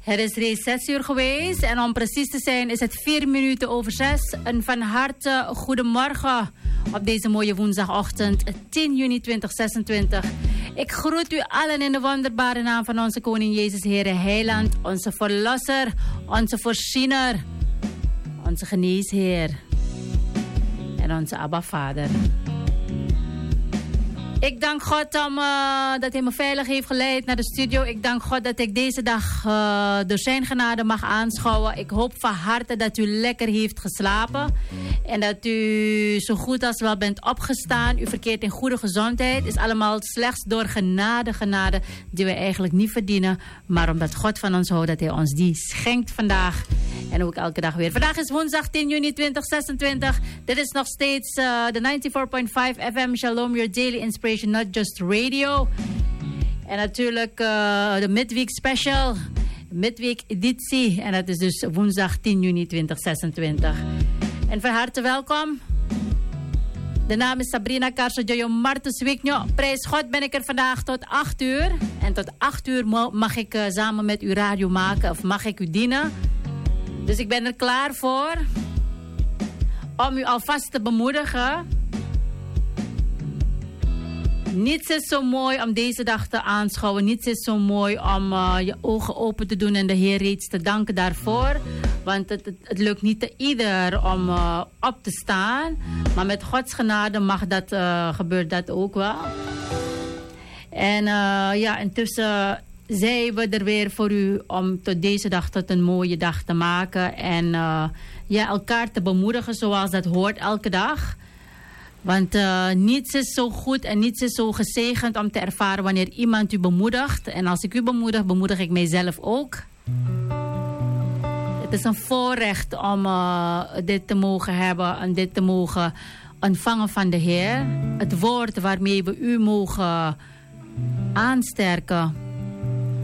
Het is reeds 6 uur geweest en om precies te zijn is het 4 minuten over 6. Een van harte goedemorgen op deze mooie woensdagochtend 10 juni 2026. Ik groet u allen in de wonderbare naam van onze Koning Jezus Heere Heiland, onze Verlosser, onze Voorziener, onze Geneesheer en onze Abba Vader. Ik dank God dat hij me veilig heeft geleid naar de studio. Ik dank God dat ik deze dag door zijn genade mag aanschouwen. Ik hoop van harte dat u lekker heeft geslapen. En dat u zo goed als wel bent opgestaan. U verkeert in goede gezondheid. Is allemaal slechts door genade die we eigenlijk niet verdienen. Maar omdat God van ons houdt, dat hij ons die schenkt vandaag. En ook elke dag weer. Vandaag is woensdag 10 juni 2026. Dit is nog steeds de 94.5 FM Shalom, your daily inspiration, not just radio. En natuurlijk de midweek special, midweek editie. En dat is dus woensdag 10 juni 2026. En van harte welkom. De naam is Sabrina Carso-Joyo Martus Wiknjo. Prijs God ben ik er vandaag tot 8 uur. En tot 8 uur mag ik samen met u radio maken of mag ik u dienen. Dus ik ben er klaar voor om u alvast te bemoedigen. Niets is zo mooi om deze dag te aanschouwen. Niets is zo mooi om je ogen open te doen en de Heer reeds te danken daarvoor. Want het lukt niet te ieder om op te staan. Maar met Gods genade gebeurt dat ook wel. En intussen zijn we er weer voor u om tot deze dag tot een mooie dag te maken. En elkaar te bemoedigen zoals dat hoort elke dag. Want niets is zo goed en niets is zo gezegend om te ervaren wanneer iemand u bemoedigt. En als ik u bemoedig, bemoedig ik mijzelf ook. Het is een voorrecht om dit te mogen hebben en dit te mogen ontvangen van de Heer. Het woord waarmee we u mogen aansterken.